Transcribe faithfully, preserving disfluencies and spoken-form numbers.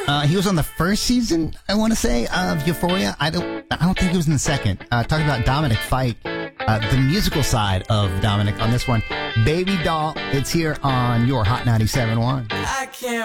Uh, he was on the first season, I want to say, of Euphoria. I don't I don't think he was in the second. Uh, talking about Dominic Fike, uh, the musical side of Dominic on this one. Baby Doll, it's here on your Hot ninety-seven point one.